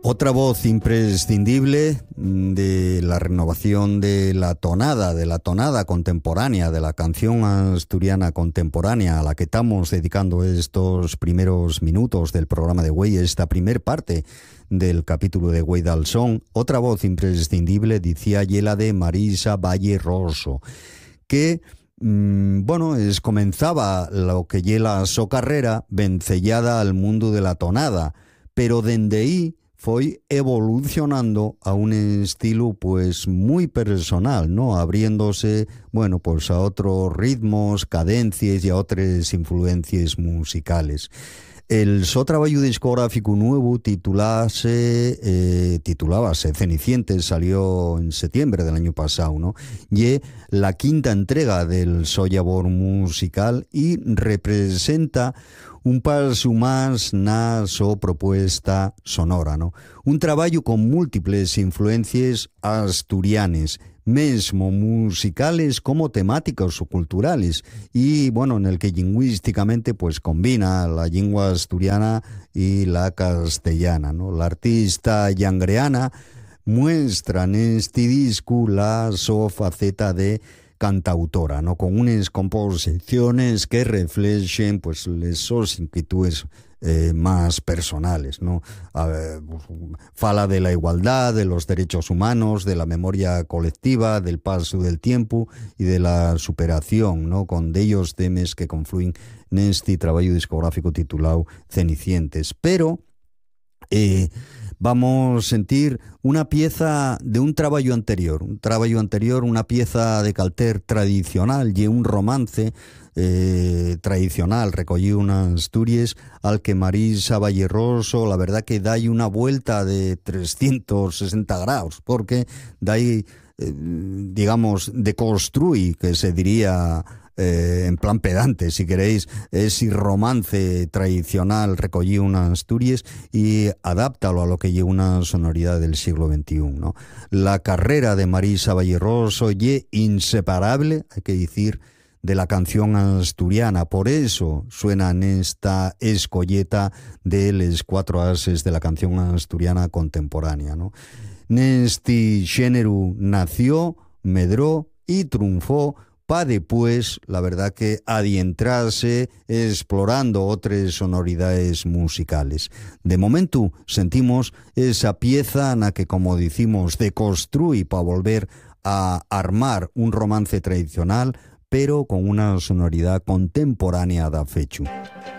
Otra voz imprescindible de la renovación de la tonada contemporánea, de la canción asturiana contemporánea, a la que estamos dedicando estos primeros minutos del programa de Güey, esta primer parte del capítulo de Güey dal Son. Otra voz imprescindible, decía, y la de Marisa Valle Rosso, que comenzaba lo que yela su carrera vencellada al mundo de la tonada, pero dende ahí foi evolucionando a un estilo pues muy personal, ¿no? Abriéndose, pues a otros ritmos, cadencias y a otras influencias musicales. El so trabajo discográfico nuevo titulábase Cenicientes, salió en septiembre del año pasado, ¿no? Y la quinta entrega del so labor musical y representa un paso más na so propuesta sonora, ¿no? Un trabajo con múltiples influencias asturianes, mesmo musicales como temáticas o culturales, y en el que lingüísticamente pues combina la lengua asturiana y la castellana, ¿no? La artista llangreana muestra en este disco la su faceta de cantautora, ¿no? Con unas composiciones que reflejen pues sus inquietudes más personales, ¿no? Fala de la igualdad, de los derechos humanos, de la memoria colectiva, del paso del tiempo y de la superación, ¿no? Con de ellos temas que confluyen en este trabajo discográfico titulado Cenicientes. Pero vamos a sentir una pieza de un trabajo anterior, una pieza de calter tradicional y un romance tradicional recogido en Asturias, al que Marisa Valle Rosso la verdad que da una vuelta de 360 grados, porque da ahí, deconstruye, que se diría en plan pedante, si queréis, ese romance tradicional recogido en Asturias y adáptalo a lo que lleva una sonoridad del siglo XXI, ¿no? La carrera de Marisa Valle Rosso es inseparable, hay que decir, de la canción asturiana. Por eso suena en esta escolleta de los 4 ases de la canción asturiana contemporánea, ¿no? Neste género nació, medró y triunfó para después, la verdad, que adentrarse explorando otras sonoridades musicales. De momento sentimos esa pieza en la que, como decimos, deconstruye para volver a armar un romance tradicional, pero con una sonoridad contemporánea da fechu.